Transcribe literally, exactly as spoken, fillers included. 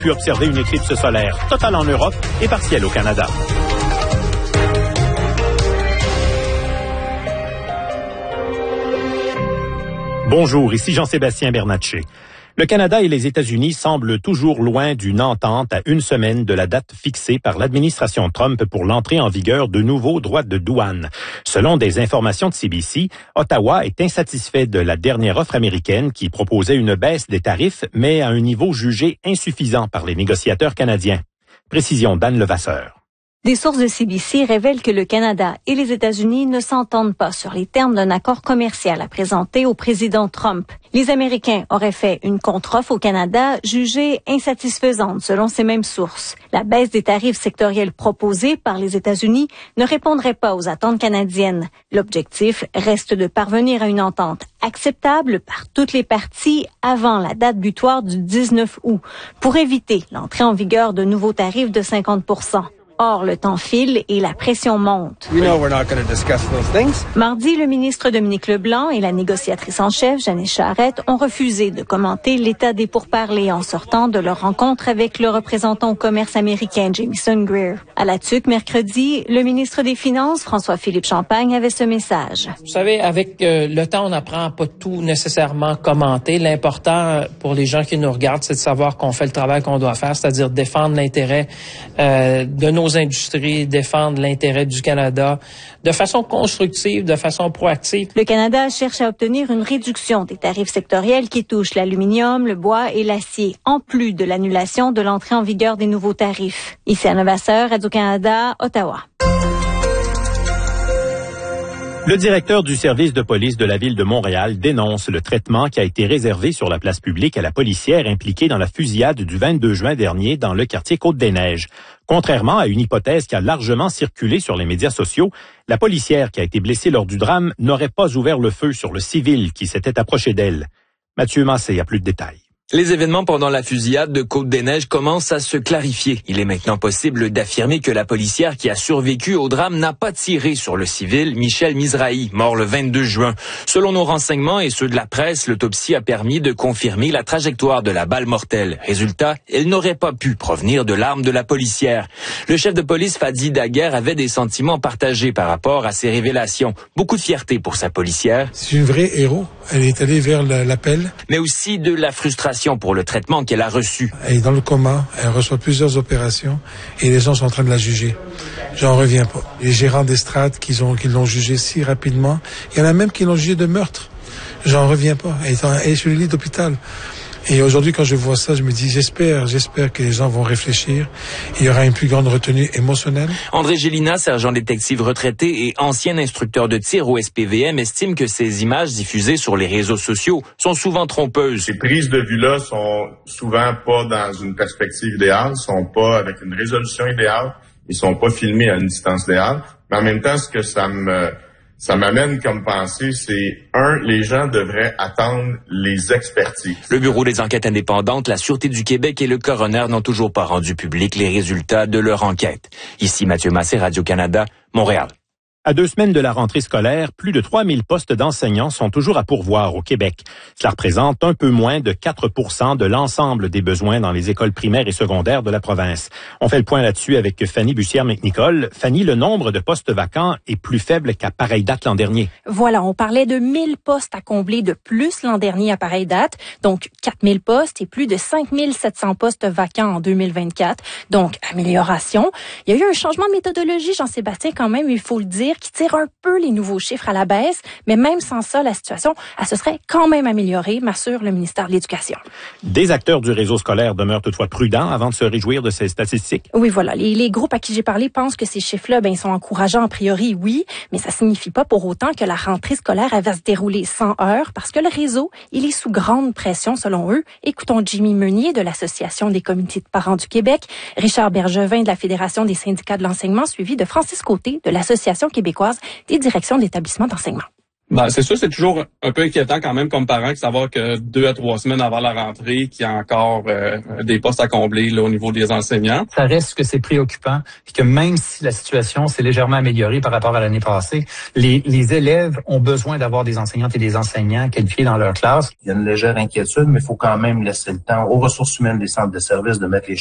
pu observer une éclipse solaire totale en Europe et partielle au Canada. Bonjour, ici Jean-Sébastien Bernatchez. Le Canada et les États-Unis semblent toujours loin d'une entente à une semaine de la date fixée par l'administration Trump pour l'entrée en vigueur de nouveaux droits de douane. Selon des informations de C B C, Ottawa est insatisfait de la dernière offre américaine qui proposait une baisse des tarifs, mais à un niveau jugé insuffisant par les négociateurs canadiens. Précision d'Anne Levasseur. Des sources de C B C révèlent que le Canada et les États-Unis ne s'entendent pas sur les termes d'un accord commercial à présenter au président Trump. Les Américains auraient fait une contre-offre au Canada jugée insatisfaisante selon ces mêmes sources. La baisse des tarifs sectoriels proposés par les États-Unis ne répondrait pas aux attentes canadiennes. L'objectif reste de parvenir à une entente acceptable par toutes les parties avant la date butoir du dix-neuf août pour éviter l'entrée en vigueur de nouveaux tarifs de cinquante pour cent. Or, le temps file et la pression monte. We know we're not going to discuss those things. Mardi, le ministre Dominique Leblanc et la négociatrice en chef, Janice Charette, ont refusé de commenter l'état des pourparlers en sortant de leur rencontre avec le représentant au commerce américain, Jamieson Greer. À la Tuque, mercredi, le ministre des Finances, François-Philippe Champagne, avait ce message. Vous savez, avec euh, le temps, on n'apprend pas tout nécessairement commenter. L'important pour les gens qui nous regardent, c'est de savoir qu'on fait le travail qu'on doit faire, c'est-à-dire défendre l'intérêt euh, de nos industries, défendre l'intérêt du Canada de façon constructive, de façon proactive. Le Canada cherche à obtenir une réduction des tarifs sectoriels qui touchent l'aluminium, le bois et l'acier, en plus de l'annulation de l'entrée en vigueur des nouveaux tarifs. Ici à Levasseur, Radio-Canada, Ottawa. Le directeur du service de police de la ville de Montréal dénonce le traitement qui a été réservé sur la place publique à la policière impliquée dans la fusillade du vingt-deux juin dernier dans le quartier Côte-des-Neiges. Contrairement à une hypothèse qui a largement circulé sur les médias sociaux, la policière qui a été blessée lors du drame n'aurait pas ouvert le feu sur le civil qui s'était approché d'elle. Mathieu Massé a plus de détails. Les événements pendant la fusillade de Côte-des-Neiges commencent à se clarifier. Il est maintenant possible d'affirmer que la policière qui a survécu au drame n'a pas tiré sur le civil Michel Mizrahi, mort le vingt-deux juin. Selon nos renseignements et ceux de la presse, l'autopsie a permis de confirmer la trajectoire de la balle mortelle. Résultat, elle n'aurait pas pu provenir de l'arme de la policière. Le chef de police Fadi Daguerre avait des sentiments partagés par rapport à ces révélations. Beaucoup de fierté pour sa policière. C'est une vraie héros. Elle est allée vers l'appel. Mais aussi de la frustration pour le traitement qu'elle a reçu. Elle est dans le coma, elle reçoit plusieurs opérations et les gens sont en train de la juger. J'en reviens pas. Les gérants d'estrade qui ont, qui l'ont jugée si rapidement, il y en a même qui l'ont jugée de meurtre. J'en reviens pas. Elle est, en, elle est sur le lit d'hôpital. Et aujourd'hui, quand je vois ça, je me dis, j'espère, j'espère que les gens vont réfléchir. Il y aura une plus grande retenue émotionnelle. André Gélina, sergent détective retraité et ancien instructeur de tir au S P V M, estime que ces images diffusées sur les réseaux sociaux sont souvent trompeuses. Ces prises de vue-là sont souvent pas dans une perspective idéale, sont pas avec une résolution idéale, ils sont pas filmés à une distance idéale. Mais en même temps, ce que ça me... Ça m'amène comme pensée, c'est un, les gens devraient attendre les expertises. Le Bureau des enquêtes indépendantes, la Sûreté du Québec et le coroner n'ont toujours pas rendu public les résultats de leur enquête. Ici Mathieu Massé, Radio-Canada, Montréal. À deux semaines de la rentrée scolaire, plus de trois mille postes d'enseignants sont toujours à pourvoir au Québec. Cela représente un peu moins de quatre pour cent de l'ensemble des besoins dans les écoles primaires et secondaires de la province. On fait le point là-dessus avec Fanny Bussière-McNicol. Fanny, le nombre de postes vacants est plus faible qu'à pareille date l'an dernier. Voilà, on parlait de mille postes à combler de plus l'an dernier à pareille date, donc quatre mille postes et plus de cinq mille sept cents postes vacants en deux mille vingt-quatre. Donc, amélioration. Il y a eu un changement de méthodologie, Jean-Sébastien, quand même, il faut le dire, qui tire un peu les nouveaux chiffres à la baisse, mais même sans ça, la situation, elle se serait quand même améliorée, m'assure le ministère de l'Éducation. Des acteurs du réseau scolaire demeurent toutefois prudents avant de se réjouir de ces statistiques. Oui, voilà. Les, les groupes à qui j'ai parlé pensent que ces chiffres-là, ben, ils sont encourageants a priori, oui, mais ça signifie pas pour autant que la rentrée scolaire, elle va se dérouler sans heurts, parce que le réseau, il est sous grande pression, selon eux. Écoutons Jimmy Meunier de l'Association des comités de parents du Québec, Richard Bergevin de la Fédération des syndicats de l'enseignement, suivi de Francis Côté de l'Association québécoise des directions d'établissements d'enseignement. Ben, c'est sûr, c'est toujours un peu inquiétant quand même comme parent de savoir que deux à trois semaines avant la rentrée, qu'il y a encore euh, des postes à combler là, au niveau des enseignants. Ça reste que c'est préoccupant, puis que même si la situation s'est légèrement améliorée par rapport à l'année passée, les, les élèves ont besoin d'avoir des enseignantes et des enseignants qualifiés dans leur classe. Il y a une légère inquiétude, mais il faut quand même laisser le temps aux ressources humaines des centres de services de mettre les